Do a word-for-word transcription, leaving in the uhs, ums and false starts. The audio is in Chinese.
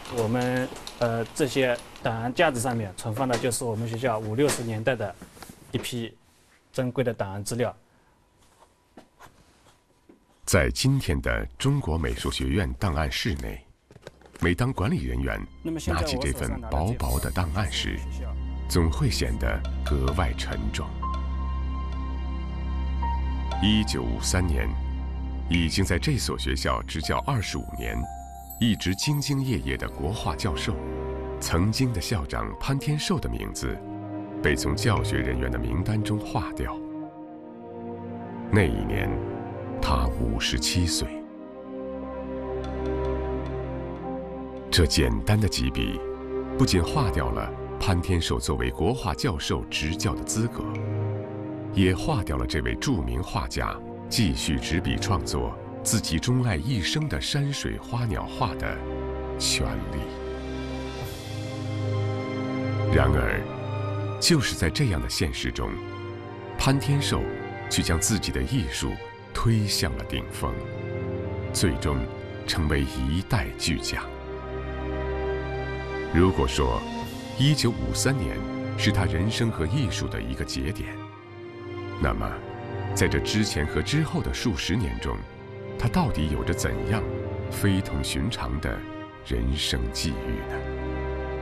我们呃这些档案架子上面存放的就是我们学校五六十年代的一批珍贵的档案资料。 在今天的中国美术学院档案室内，每当管理人员拿起这份薄薄的档案时，总会显得格外沉重。一九五三年，已经在这所学校执教二十五年，一直兢兢业业的国画教授，曾经的校长潘天寿的名字，被从教学人员的名单中划掉。那一年，他五十七岁。这简单的几笔，不仅划掉了潘天寿作为国画教授执教的资格，也划掉了这位著名画家继续执笔创作自己钟爱一生的山水花鸟画的权利。然而，就是在这样的现实中，潘天寿却将自己的艺术推向了顶峰，最终成为一代巨匠。如果说一九五三年是他人生和艺术的一个节点，那么在这之前和之后的数十年中，他到底有着怎样非同寻常的人生际遇呢？